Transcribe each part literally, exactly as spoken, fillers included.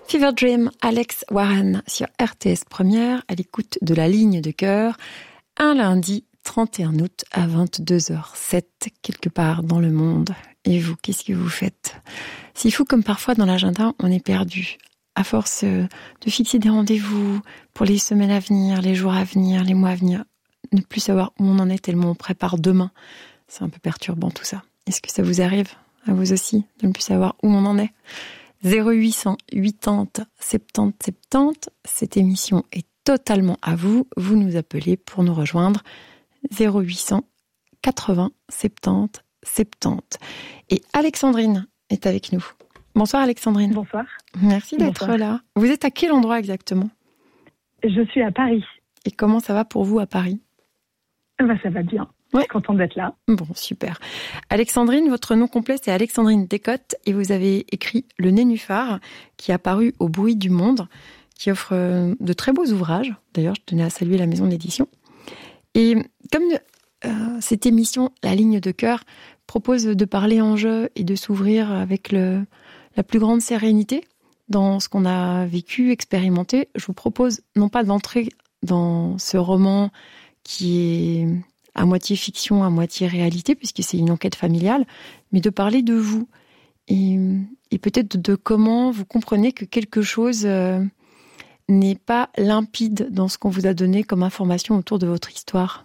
Fever Dream, Alex Warren sur R T S Première, à l'écoute de la ligne de cœur, un lundi trente et un août à vingt-deux heures sept, quelque part dans le monde. Et vous, qu'est-ce que vous faites ? C'est fou comme parfois dans l'agenda, on est perdu. À force de fixer des rendez-vous pour les semaines à venir, les jours à venir, les mois à venir, ne plus savoir où on en est tellement on prépare demain. C'est un peu perturbant tout ça. Est-ce que ça vous arrive, à vous aussi, de ne plus savoir où on en est ? zéro huit cents quatre-vingts soixante-dix soixante-dix, cette émission est totalement à vous. Vous nous appelez pour nous rejoindre. zéro huit cents quatre-vingts soixante-dix soixante-dix. Et Alexandrine est avec nous. Bonsoir Alexandrine. Bonsoir. Merci d'être Bonsoir. là. Vous êtes à quel endroit exactement ? Je suis à Paris. Et comment ça va pour vous à Paris ? Bah, ça va bien. Ouais. Je suis contente d'être là. Bon, super. Alexandrine, votre nom complet, c'est Alexandrine Descottes et vous avez écrit Le Nénuphar, qui est apparu au Bruit du Monde, qui offre de très beaux ouvrages. D'ailleurs, je tenais à saluer la maison d'édition. Et comme euh, cette émission, La Ligne de Cœur, propose de parler en jeu et de s'ouvrir avec le, la plus grande sérénité dans ce qu'on a vécu, expérimenté, je vous propose non pas d'entrer dans ce roman qui est à moitié fiction, à moitié réalité, puisque c'est une enquête familiale, mais de parler de vous. Et, et peut-être de, de comment vous comprenez que quelque chose euh, n'est pas limpide dans ce qu'on vous a donné comme information autour de votre histoire.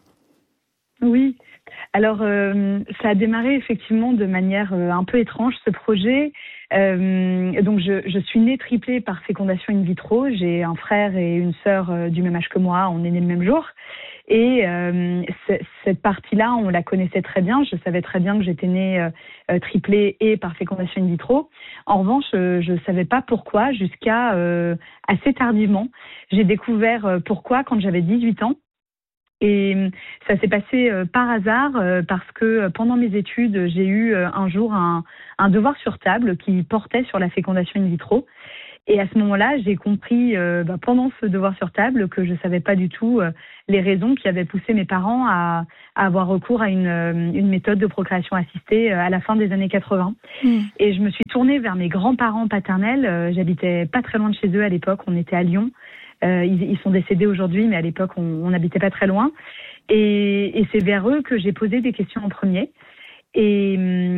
Oui. Alors, euh, ça a démarré effectivement de manière euh, un peu étrange, ce projet. Euh, donc, je, je suis née triplée par fécondation in vitro. J'ai un frère et une sœur euh, du même âge que moi. On est nés le même jour. Et euh, c- cette partie-là, on la connaissait très bien. Je savais très bien que j'étais née euh, triplée et par fécondation in vitro. En revanche, euh, je ne savais pas pourquoi jusqu'à euh, assez tardivement. J'ai découvert euh, pourquoi quand j'avais dix-huit ans. Et ça s'est passé euh, par hasard euh, parce que euh, pendant mes études, j'ai eu euh, un jour un, un devoir sur table qui portait sur la fécondation in vitro. Et à ce moment-là, j'ai compris euh, bah, pendant ce devoir sur table que je savais pas du tout euh, les raisons qui avaient poussé mes parents à, à avoir recours à une, euh, une méthode de procréation assistée euh, à la fin des années quatre-vingts. Mmh. Et je me suis tournée vers mes grands-parents paternels. Euh, j'habitais pas très loin de chez eux à l'époque. On était à Lyon. Euh, ils, ils sont décédés aujourd'hui, mais à l'époque, on n'habitait pas très loin. Et, et c'est vers eux que j'ai posé des questions en premier. Et,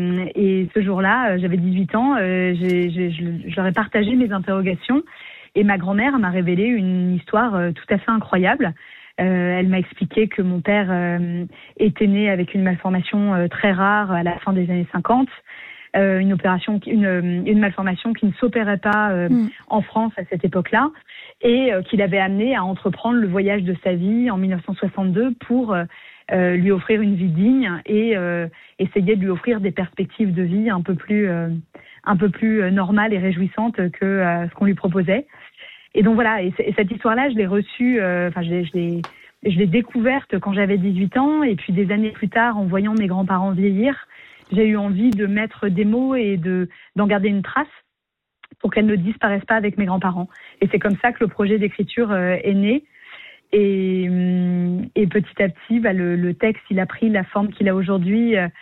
et ce jour-là, j'avais dix-huit ans, euh, j'ai, j'ai, je, je leur ai partagé mes interrogations. Et ma grand-mère m'a révélé une histoire euh, tout à fait incroyable. Euh, elle m'a expliqué que mon père euh, était né avec une malformation euh, très rare à la fin des années cinquante. Euh, une opération, une, une malformation qui ne s'opérait pas euh, mmh. en France à cette époque-là, et euh, qui l'avait amené à entreprendre le voyage de sa vie en dix-neuf cent soixante-deux pour euh, euh, lui offrir une vie digne et euh, essayer de lui offrir des perspectives de vie un peu plus, euh, un peu plus normales et réjouissantes que euh, ce qu'on lui proposait. Et donc voilà, et, et cette histoire-là, je l'ai reçue, enfin, euh, je, je l'ai, je l'ai découverte quand j'avais dix-huit ans, et puis des années plus tard, en voyant mes grands-parents vieillir, j'ai eu envie de mettre des mots et de, d'en garder une trace pour qu'elle ne disparaisse pas avec mes grands-parents. Et c'est comme ça que le projet d'écriture euh, est né. Et, et petit à petit, bah, le, le texte, il a pris la forme qu'il a aujourd'hui euh,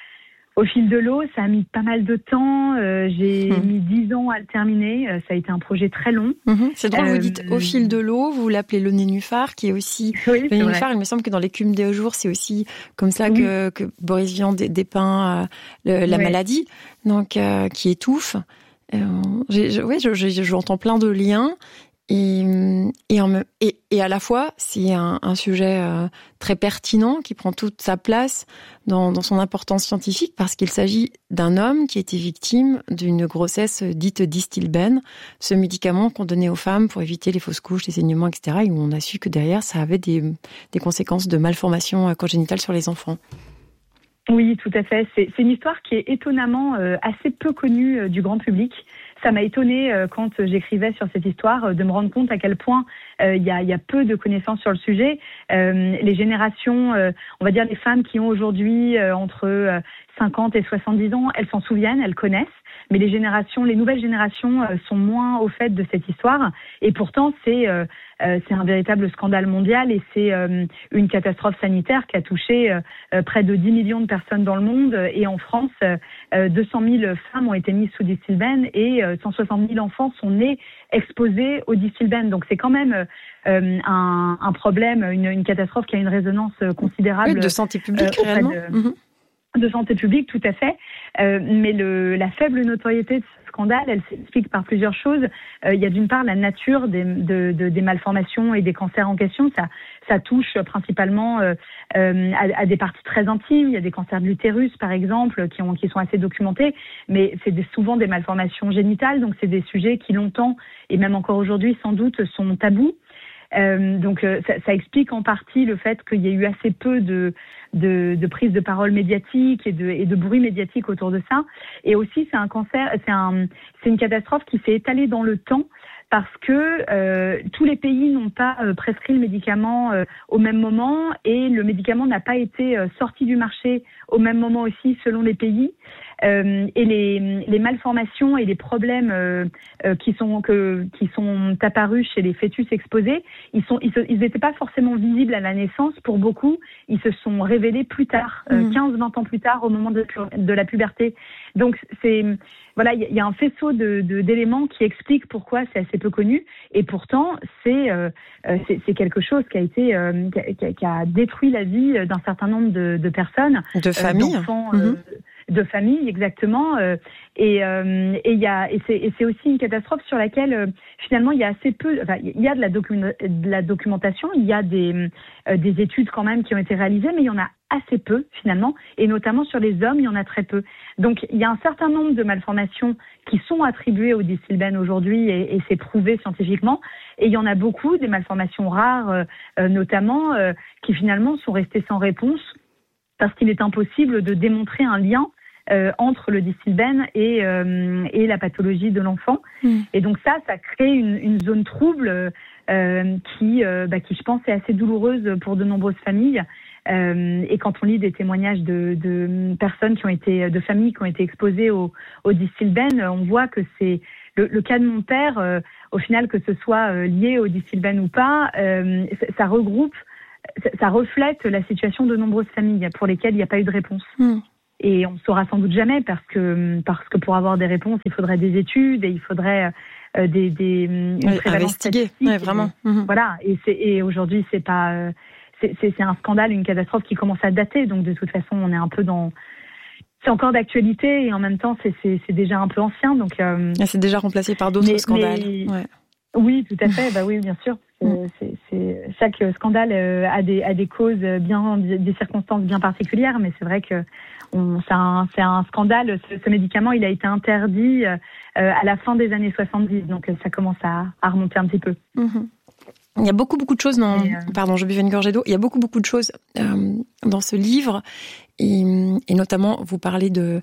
au fil de l'eau. Ça a mis pas mal de temps. Euh, j'ai mmh. mis dix ans à le terminer. Euh, ça a été un projet très long. Mmh. C'est drôle, euh, vous dites au fil de l'eau. Vous l'appelez le nénuphar, qui est aussi... Oui, le nénuphar, il me semble que dans l'écume des jours, c'est aussi comme ça oui. que, que Boris Vian dépeint euh, le, la oui. maladie, donc euh, qui étouffe. Euh, j'ai, je, oui, je, je, j'entends plein de liens. Et, et, en, et, et à la fois, c'est un, un sujet euh, très pertinent qui prend toute sa place dans, dans son importance scientifique parce qu'il s'agit d'un homme qui était victime d'une grossesse dite d'Istilben, ce médicament qu'on donnait aux femmes pour éviter les fausses couches, les saignements, et cetera. Et où on a su que derrière, ça avait des, des conséquences de malformation congénitale sur les enfants. Oui, tout à fait. C'est, c'est une histoire qui est étonnamment euh, assez peu connue euh, du grand public. Ça m'a étonnée euh, quand j'écrivais sur cette histoire euh, de me rendre compte à quel point il euh, y, a, y a peu de connaissances sur le sujet. Euh, les générations, euh, on va dire les femmes qui ont aujourd'hui euh, entre euh, cinquante et soixante-dix ans, elles s'en souviennent, elles connaissent. mais les générations, les nouvelles générations euh, sont moins au fait de cette histoire. Et pourtant, c'est euh, euh, c'est un véritable scandale mondial et c'est euh, une catastrophe sanitaire qui a touché euh, près de dix millions de personnes dans le monde. Et en France, euh, deux cent mille femmes ont été mises sous Distilbène et euh, cent soixante mille enfants sont nés exposés au Distilbène. Donc c'est quand même euh, un, un problème, une, une catastrophe qui a une résonance considérable. Oui, de santé publique, euh, réellement. De, mmh. de santé publique, tout à fait. Euh, mais le, la faible notoriété de ce scandale, elle s'explique par plusieurs choses. Euh, il y a d'une part la nature des, de, de, des malformations et des cancers en question. Ça, ça touche principalement euh, euh, à, à des parties très intimes. Il y a des cancers de l'utérus, par exemple, qui, ont, qui sont assez documentés. Mais c'est des, souvent des malformations génitales. Donc, c'est des sujets qui longtemps, et même encore aujourd'hui, sans doute, sont tabous. Euh, donc euh, ça, ça explique en partie le fait qu'il y ait eu assez peu de, de, de prise de parole médiatique et de, et de bruit médiatique autour de ça. Et aussi c'est un cancer, c'est un, c'est une catastrophe qui s'est étalée dans le temps parce que euh, tous les pays n'ont pas euh, prescrit le médicament euh, au même moment et le médicament n'a pas été euh, sorti du marché au même moment aussi selon les pays. Euh, et les, les malformations et les problèmes euh, euh, qui sont que qui sont apparus chez les fœtus exposés, ils sont ils n'étaient pas forcément visibles à la naissance pour beaucoup. Ils se sont révélés plus tard, euh, mmh. quinze vingt ans plus tard, au moment de, de la puberté. Donc c'est voilà, il y, y a un faisceau de, de d'éléments qui expliquent pourquoi c'est assez peu connu. Et pourtant, c'est euh, c'est, c'est quelque chose qui a été euh, qui, a, qui a détruit la vie d'un certain nombre de, de personnes, de familles, euh, d'enfants. Mmh. Euh, de famille exactement euh, et euh, et il y a et c'est et c'est aussi une catastrophe sur laquelle euh, finalement il y a assez peu enfin il y a de la docu- de la documentation, il y a des euh, des études quand même qui ont été réalisées, mais il y en a assez peu finalement, et notamment sur les hommes il y en a très peu. Donc il y a un certain nombre de malformations qui sont attribuées au Distilbène aujourd'hui et, et c'est prouvé scientifiquement, et il y en a beaucoup des malformations rares euh, euh, notamment euh, qui finalement sont restées sans réponse parce qu'il est impossible de démontrer un lien euh, entre le Distilbène et, euh, et la pathologie de l'enfant. Mmh. Et donc ça, ça crée une, une zone trouble euh, qui, euh, bah, qui, je pense, est assez douloureuse pour de nombreuses familles. Euh, et quand on lit des témoignages de, de personnes qui ont été, de familles qui ont été exposées au, au Distilbène, on voit que c'est le, le cas de mon père, euh, au final, que ce soit euh, lié au Distilbène ou pas, euh, ça, ça regroupe ça reflète la situation de nombreuses familles pour lesquelles il n'y a pas eu de réponse. Mmh. Et on ne saura sans doute jamais parce que, parce que pour avoir des réponses, il faudrait des études et il faudrait euh, des, des, une oui, investiguer, ouais, vraiment. Et, mmh. Voilà. Et, c'est, et aujourd'hui, c'est pas, euh, c'est, c'est, c'est un scandale, une catastrophe qui commence à dater. Donc, de toute façon, on est un peu dans, c'est encore d'actualité et en même temps, c'est, c'est, c'est déjà un peu ancien. Donc, euh, c'est déjà remplacé par d'autres mais, scandales. Mais, ouais. Oui, tout à fait. Bah oui, bien sûr. C'est, c'est, c'est, chaque scandale euh, a des a des causes bien, des circonstances bien particulières, mais c'est vrai que on, c'est un c'est un scandale. Ce, ce médicament, il a été interdit euh, à la fin des années soixante-dix, donc ça commence à, à remonter un petit peu. Mmh. Il y a beaucoup beaucoup de choses dans. Et, euh... Pardon, je buvais une gorgée d'eau. Il y a beaucoup beaucoup de choses euh, dans ce livre, et, et notamment vous parlez de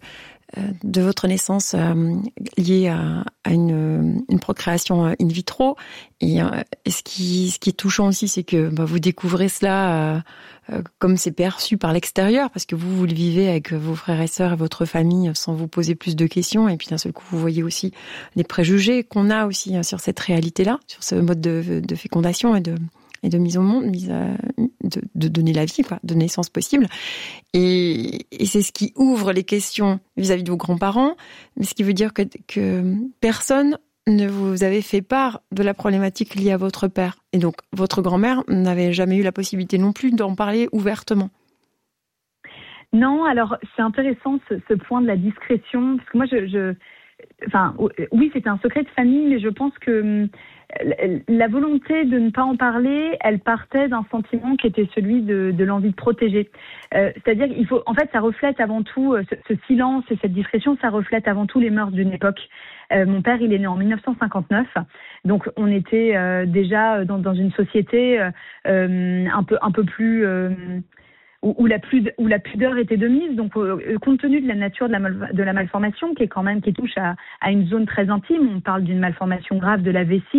de votre naissance euh, liée à, à une, une procréation in vitro. Et, euh, et ce qui ce qui est touchant aussi, c'est que bah, vous découvrez cela euh, euh, comme c'est perçu par l'extérieur, parce que vous vous le vivez avec vos frères et sœurs et votre famille sans vous poser plus de questions. Et puis d'un seul coup, vous voyez aussi les préjugés qu'on a aussi hein, sur cette réalité-là, sur ce mode de, de fécondation et de et de mise au monde, mise à, de, de donner la vie, quoi, de naissance possible. Et, et c'est ce qui ouvre les questions vis-à-vis de vos grands-parents, mais ce qui veut dire que, que personne ne vous avait fait part de la problématique liée à votre père. Et donc, votre grand-mère n'avait jamais eu la possibilité non plus d'en parler ouvertement. Non, alors c'est intéressant ce, ce point de la discrétion, parce que moi, je, je, enfin, oui, c'était un secret de famille, mais je pense que la volonté de ne pas en parler, elle partait d'un sentiment qui était celui de, de l'envie de protéger. Euh, c'est-à-dire qu'il faut, en fait, ça reflète avant tout ce, ce silence et cette discrétion, ça reflète avant tout les mœurs d'une époque. Euh, mon père, il est né en dix-neuf cent cinquante-neuf, donc on était euh, déjà dans, dans une société euh, un peu, un peu plus euh, où, où, la plus, où la pudeur était de mise. Donc, euh, compte tenu de la nature de la, mal, de la malformation, qui est quand même qui touche à, à une zone très intime, on parle d'une malformation grave de la vessie.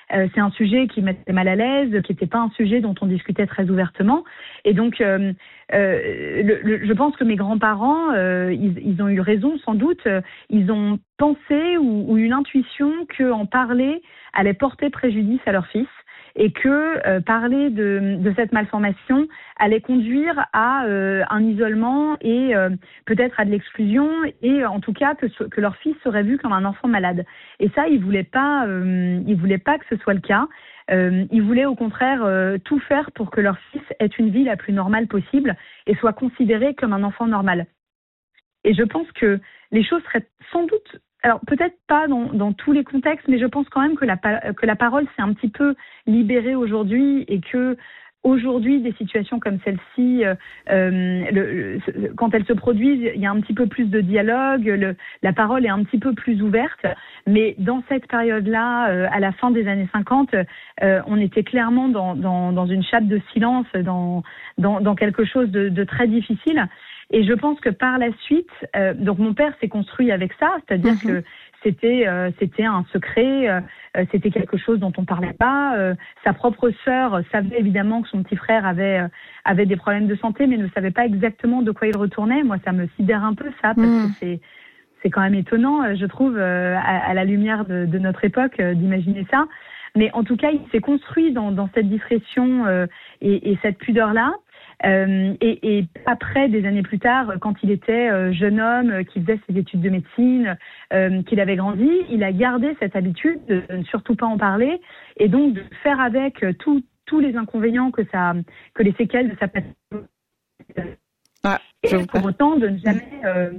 Euh, c'est un sujet qui mettait mal à l'aise, qui n'était pas un sujet dont on discutait très ouvertement. Et donc, euh, euh, le, le, je pense que mes grands-parents, euh, ils, ils ont eu raison sans doute. Ils ont pensé ou, ou eu l'intuition qu'en parler allait porter préjudice à leur fils. Et que euh, parler de, de cette malformation allait conduire à euh, un isolement et euh, peut-être à de l'exclusion, et en tout cas que, que leur fils serait vu comme un enfant malade. Et ça, ils voulaient pas, euh, ils voulaient pas que ce soit le cas. Euh, ils voulaient au contraire euh, tout faire pour que leur fils ait une vie la plus normale possible et soit considéré comme un enfant normal. Et je pense que les choses seraient sans doute, alors peut-être pas dans, dans tous les contextes, mais je pense quand même que la, que la parole s'est un petit peu libérée aujourd'hui, et que aujourd'hui, des situations comme celle-ci, euh, le, le, quand elles se produisent, il y a un petit peu plus de dialogue, le, la parole est un petit peu plus ouverte. Mais dans cette période-là, euh, à la fin des années cinquante, euh, on était clairement dans, dans, dans une chape de silence, dans, dans, dans quelque chose de, de très difficile. Et je pense que par la suite, euh, donc mon père s'est construit avec ça, c'est-à-dire mmh. que c'était euh, c'était un secret, euh, c'était quelque chose dont on parlait pas. Euh, sa propre sœur savait évidemment que son petit frère avait euh, avait des problèmes de santé, mais ne savait pas exactement de quoi il retournait. Moi, ça me sidère un peu ça, parce mmh. que c'est c'est quand même étonnant, je trouve, euh, à, à la lumière de, de notre époque, euh, d'imaginer ça. Mais en tout cas, il s'est construit dans, dans cette discrétion euh, et, et cette pudeur-là. Euh, et, et après, des années plus tard, quand il était euh, jeune homme, euh, qui faisait ses études de médecine, euh, qu'il avait grandi, il a gardé cette habitude de ne surtout pas en parler, et donc de faire avec euh, tout, tous les inconvénients que ça, que les séquelles de sa pathologie. Ah, et pour perds. Autant de ne jamais. Euh...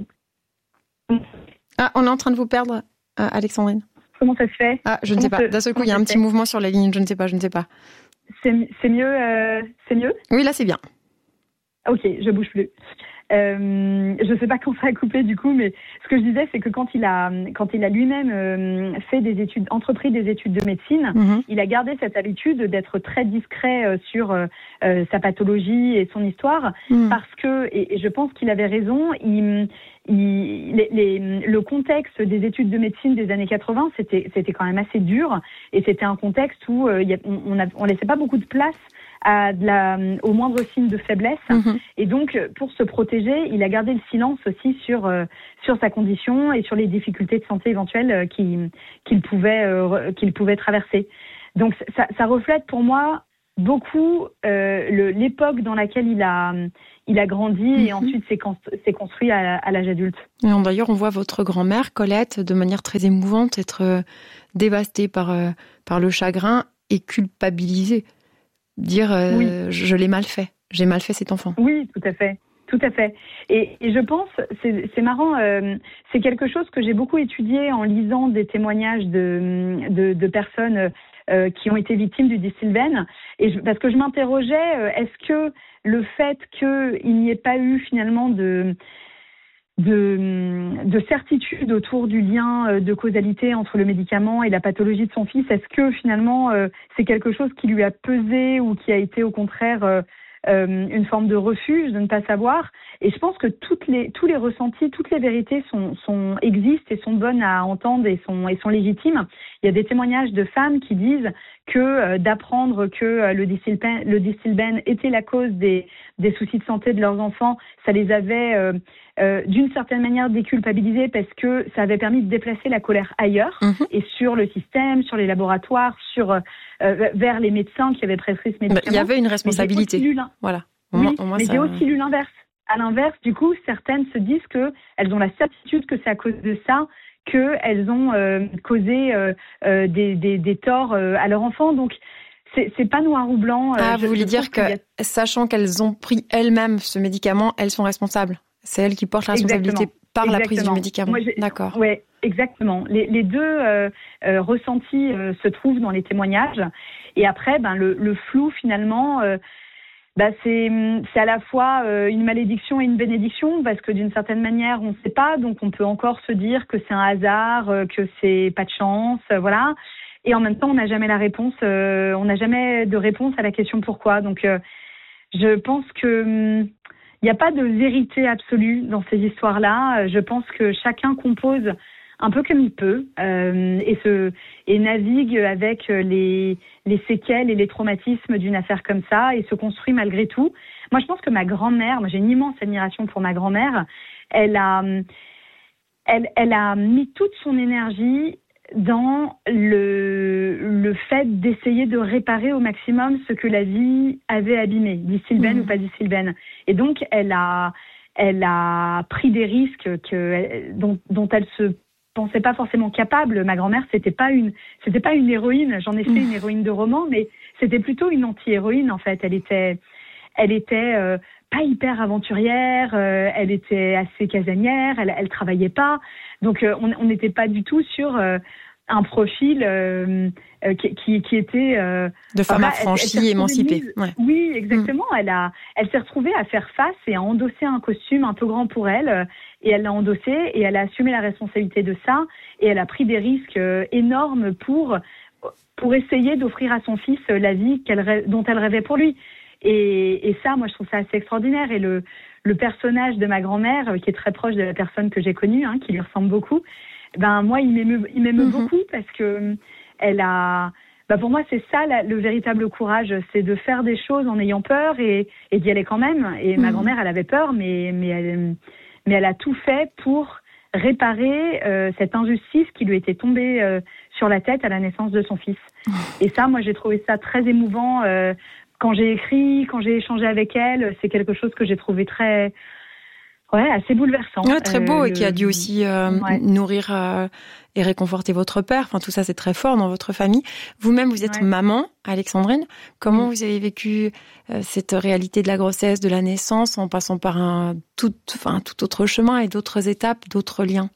Ah, on est en train de vous perdre, euh, Alexandrine. Comment ça se fait? Ah, je ne sais pas. D'un seul coup, il y a un petit fait? mouvement sur la ligne. Je ne sais pas. Je ne sais pas. C'est, c'est mieux. Euh, c'est mieux. Oui, là, c'est bien. Ok, je bouge plus. Euh, je sais pas quand ça a coupé du coup, mais ce que je disais, c'est que quand il a, quand il a lui-même euh, fait des études, entrepris des études de médecine, mmh. il a gardé cette habitude d'être très discret euh, sur euh, sa pathologie et son histoire, mmh. parce que, et, et je pense qu'il avait raison, il, il, les, les, le contexte des études de médecine des années quatre-vingts, c'était, c'était quand même assez dur, et c'était un contexte où euh, y a, on, on, a, on laissait pas beaucoup de place à de la, au moindre signe de faiblesse. Mmh. Et donc, pour se protéger, il a gardé le silence aussi sur, euh, sur sa condition et sur les difficultés de santé éventuelles euh, qu'il, qu'il, pouvait, euh, qu'il pouvait traverser. Donc, ça, ça reflète pour moi beaucoup euh, le, l'époque dans laquelle il a, il a grandi mmh. et ensuite s'est, s'est construit à, à l'âge adulte. Et d'ailleurs, on voit votre grand-mère, Colette, de manière très émouvante, être dévastée par, euh, par le chagrin et culpabilisée. Dire euh, oui. je l'ai mal fait, j'ai mal fait cet enfant. Oui, tout à fait, tout à fait. Et, et je pense, c'est, c'est marrant, euh, c'est quelque chose que j'ai beaucoup étudié en lisant des témoignages de, de, de personnes euh, qui ont été victimes du Distilbène. Et je, parce que je m'interrogeais, euh, est-ce que le fait qu'il n'y ait pas eu finalement de De, de certitude autour du lien de causalité entre le médicament et la pathologie de son fils, est-ce que finalement euh, c'est quelque chose qui lui a pesé ou qui a été au contraire euh, euh, une forme de refuge de ne pas savoir? Et je pense que toutes les, tous les ressentis, toutes les vérités sont, sont, existent et sont bonnes à entendre et sont, et sont légitimes. Il y a des témoignages de femmes qui disent que euh, d'apprendre que euh, le Distilbène, le Distilbène était la cause des, des soucis de santé de leurs enfants, ça les avait euh, euh, d'une certaine manière déculpabilisés parce que ça avait permis de déplacer la colère ailleurs mmh. et sur le système, sur les laboratoires, sur euh, vers les médecins qui avaient prescrit ce médicament. Il y avait une responsabilité. Voilà. Oui, moins, moins mais ça... j'ai aussi lu l'inverse. À l'inverse, du coup, certaines se disent que elles ont la certitude que c'est à cause de ça qu'elles ont euh, causé euh, euh, des, des, des torts euh, à leur enfant. Donc, c'est, c'est pas noir ou blanc. Ah, je, vous voulez dire que, a... sachant qu'elles ont pris elles-mêmes ce médicament, elles sont responsables. C'est elles qui portent la responsabilité exactement. par exactement. la prise du médicament. Moi, D'accord. Oui, exactement. Les, les deux euh, euh, ressentis euh, se trouvent dans les témoignages. Et après, ben, le, le flou, finalement... Euh, Bah c'est, c'est à la fois euh, une malédiction et une bénédiction, parce que d'une certaine manière, on ne sait pas, donc on peut encore se dire que c'est un hasard, euh, que c'est pas de chance, euh, voilà. Et en même temps, on n'a jamais la réponse, euh, on n'a jamais de réponse à la question pourquoi. Donc, euh, je pense que il hum, n'y a pas de vérité absolue dans ces histoires-là. Je pense que chacun compose un peu comme il peut euh, et se et navigue avec les les séquelles et les traumatismes d'une affaire comme ça et se construit malgré tout. Moi, je pense que ma grand-mère, moi j'ai une immense admiration pour ma grand-mère. Elle a elle elle a mis toute son énergie dans le le fait d'essayer de réparer au maximum ce que la vie avait abîmé, disylbène mmh. ou pas disylbène. Et donc elle a elle a pris des risques que dont dont elle se pensait pas forcément capable. Ma grand-mère, c'était pas une c'était pas une héroïne, j'en ai fait mmh. une héroïne de roman, mais c'était plutôt une anti-héroïne en fait. Elle était elle était euh, pas hyper aventurière, euh, elle était assez casanière, elle, elle travaillait pas, donc euh, on n'était pas du tout sur euh, un profil euh, euh, qui, qui, qui était euh, de femme affranchie, émancipée. Ouais. Oui, exactement. Mmh. Elle a, elle s'est retrouvée à faire face et à endosser un costume un peu grand pour elle, euh, et elle l'a endossé et elle a assumé la responsabilité de ça et elle a pris des risques euh, énormes pour pour essayer d'offrir à son fils la vie qu'elle dont elle rêvait pour lui. Et, et ça, moi, je trouve ça assez extraordinaire. Et le, le personnage de ma grand-mère, qui est très proche de la personne que j'ai connue, hein, qui lui ressemble beaucoup, ben moi, il m'émeut, il m'émeut mm-hmm. beaucoup parce que elle a. Ben pour moi, c'est ça la, le véritable courage, c'est de faire des choses en ayant peur et, et d'y aller quand même. Et mm-hmm. ma grand-mère, elle avait peur, mais mais elle, mais elle a tout fait pour réparer euh, cette injustice qui lui était tombée euh, sur la tête à la naissance de son fils. Mm-hmm. Et ça, moi, j'ai trouvé ça très émouvant. Euh, Quand j'ai écrit, quand j'ai échangé avec elle, c'est quelque chose que j'ai trouvé très, ouais, assez bouleversant. Ouais, très beau euh, et qui a dû aussi euh, ouais. nourrir euh, et réconforter votre père. Enfin, tout ça, c'est très fort dans votre famille. Vous-même, vous êtes ouais. maman, Alexandrine. Comment oui. vous avez vécu euh, cette réalité de la grossesse, de la naissance, en passant par un tout, enfin, tout autre chemin et d'autres étapes, d'autres liens?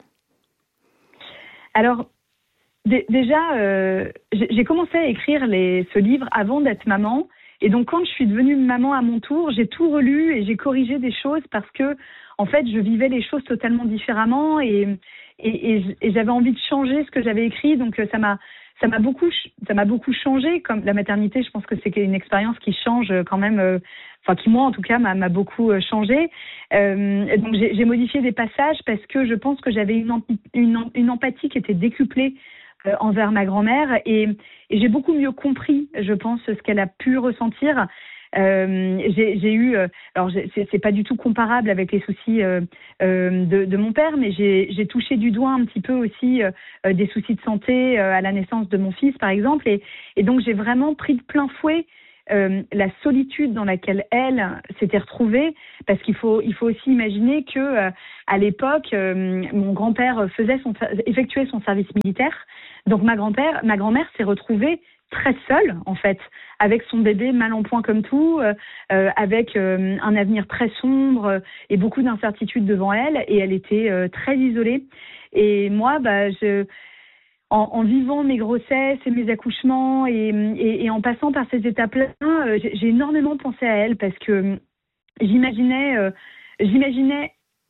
Alors, d- déjà, euh, j'ai, j'ai commencé à écrire les, ce livre avant d'être maman. Et donc, quand je suis devenue maman à mon tour, j'ai tout relu et j'ai corrigé des choses parce que, en fait, je vivais les choses totalement différemment et, et, et, et j'avais envie de changer ce que j'avais écrit. Donc, ça m'a, ça m'a beaucoup, ça m'a beaucoup changé. Comme la maternité, je pense que c'est une expérience qui change quand même, euh, enfin, qui, moi, en tout cas, m'a, m'a beaucoup changé. Euh, donc, j'ai, j'ai modifié des passages parce que je pense que j'avais une, une, une empathie qui était décuplée Euh, envers ma grand-mère et, et j'ai beaucoup mieux compris, je pense, ce qu'elle a pu ressentir. Euh, j'ai, j'ai eu, euh, alors c'est, c'est pas du tout comparable avec les soucis euh, euh, de, de mon père, mais j'ai, j'ai touché du doigt un petit peu aussi euh, des soucis de santé euh, à la naissance de mon fils, par exemple, et, et donc j'ai vraiment pris de plein fouet Euh, la solitude dans laquelle elle s'était retrouvée, parce qu'il faut il faut aussi imaginer que euh, à l'époque euh, mon grand-père faisait son effectuait son service militaire, donc ma grand-père ma grand-mère s'est retrouvée très seule en fait, avec son bébé mal en point comme tout, euh, euh, avec euh, un avenir très sombre euh, et beaucoup d'incertitudes devant elle, et elle était euh, très isolée. Et moi, bah je En, en vivant mes grossesses et mes accouchements et, et, et en passant par ces étapes-là, euh, j'ai, j'ai énormément pensé à elle parce que j'imaginais, euh, j'imaginais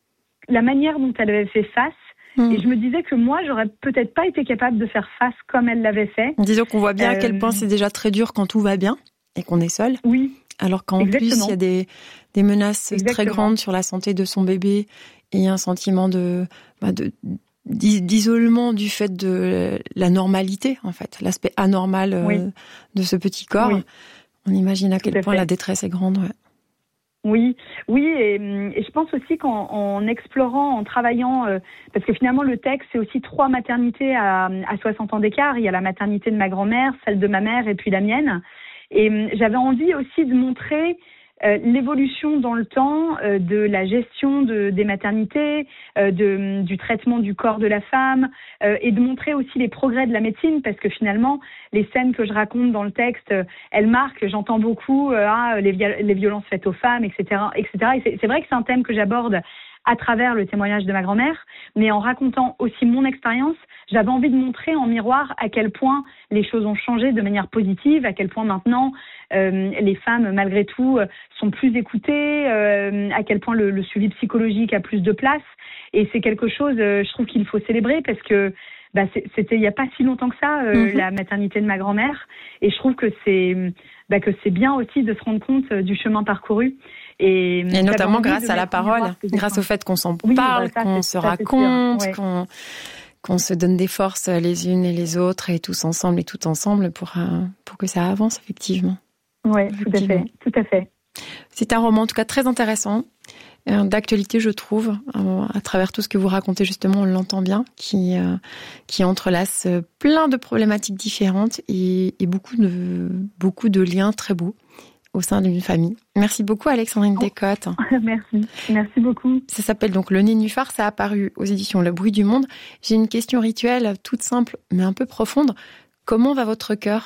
la manière dont elle avait fait face mmh. et je me disais que moi, j'aurais peut-être pas été capable de faire face comme elle l'avait fait. Disons qu'on voit bien euh, à quel point c'est déjà très dur quand tout va bien et qu'on est seul. Oui. Alors qu'en Exactement. plus, il y a des, des menaces Exactement. très grandes sur la santé de son bébé et un sentiment de... Bah de d'isolement du fait de la normalité, en fait, l'aspect anormal euh, oui. de ce petit corps. Oui. On imagine à quel Tout à point fait. la détresse est grande. Ouais. Oui, oui, et, et je pense aussi qu'en en explorant, en travaillant, euh, parce que finalement le texte, c'est aussi trois maternités à, à soixante ans d'écart. Il y a la maternité de ma grand-mère, celle de ma mère et puis la mienne. Et euh, j'avais envie aussi de montrer Euh, l'évolution dans le temps euh, de la gestion de, des maternités, euh, de, du traitement du corps de la femme euh, et de montrer aussi les progrès de la médecine, parce que finalement, les scènes que je raconte dans le texte, euh, elles marquent, j'entends beaucoup euh, ah, les, les violences faites aux femmes, et cetera, et cetera. Et c'est, c'est vrai que c'est un thème que j'aborde à travers le témoignage de ma grand-mère, mais en racontant aussi mon expérience, j'avais envie de montrer en miroir à quel point les choses ont changé de manière positive, à quel point maintenant euh, les femmes, malgré tout, sont plus écoutées, euh, à quel point le, le suivi psychologique a plus de place. Et c'est quelque chose, euh, je trouve qu'il faut célébrer parce que bah, c'était il n'y a pas si longtemps que ça, euh, mmh. la maternité de ma grand-mère. Et je trouve que c'est, bah, que c'est bien aussi de se rendre compte du chemin parcouru. Et, et notamment grâce à la parole, grâce au fait qu'on s'en oui, parle, bah, ça, qu'on se raconte, ouais. qu'on, qu'on se donne des forces les unes et les autres et tous ensemble et tout ensemble pour, euh, pour que ça avance, effectivement. Oui, tout à fait, tout à fait. C'est un roman, en tout cas, très intéressant, euh, d'actualité, je trouve, euh, à travers tout ce que vous racontez, justement, on l'entend bien, qui, euh, qui entrelace plein de problématiques différentes et, et beaucoup de, beaucoup de liens très beaux au sein d'une famille. Merci beaucoup, Alexandrine Descottes. Merci, merci beaucoup. Ça s'appelle donc Le Nénuphar, ça a apparu aux éditions Le Bruit du Monde. J'ai une question rituelle, toute simple, mais un peu profonde. Comment va votre cœur ?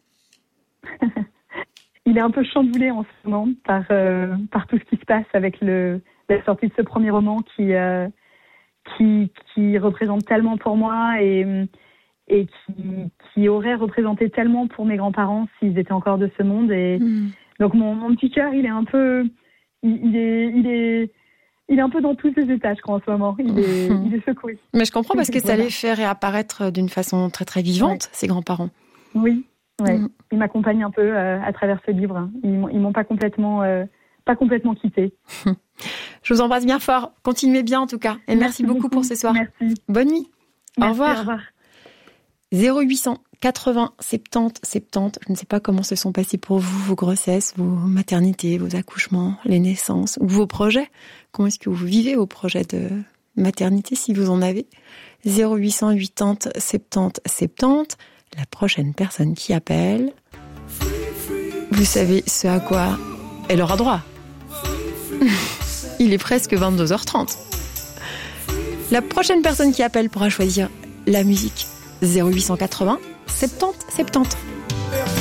Il est un peu chamboulé en ce moment par, euh, par tout ce qui se passe avec le, la sortie de ce premier roman qui, euh, qui, qui représente tellement pour moi et, et qui, qui aurait représenté tellement pour mes grands-parents s'ils étaient encore de ce monde. Et mmh. Donc mon, mon petit cœur, il est un peu, il, il, est, il, est, il est un peu dans tous ses états, je crois, en ce moment. Il est, mmh. il est secoué. Mais je comprends parce que ça les fait réapparaître d'une façon très très vivante, ouais. Ces grands-parents. Oui. Ouais, mmh. Ils m'accompagnent un peu euh, à travers ce livre. Ils m'ont, ils m'ont pas complètement, euh, pas complètement quitté. Je vous embrasse bien fort. Continuez bien en tout cas. Et merci, merci beaucoup, beaucoup pour ce soir. Merci. Bonne nuit. Merci, au revoir. Au revoir. zéro huit cent quatre-vingts soixante-dix soixante-dix. Je ne sais pas comment se sont passées pour vous vos grossesses, vos maternités, vos accouchements, les naissances ou vos projets. Comment est-ce que vous vivez vos projets de maternité si vous en avez ? zéro huit cent quatre-vingts soixante-dix soixante-dix. La prochaine personne qui appelle, vous savez ce à quoi elle aura droit. Il est presque vingt-deux heures trente. La prochaine personne qui appelle pourra choisir la musique. zéro huit cent quatre-vingts soixante-dix soixante-dix.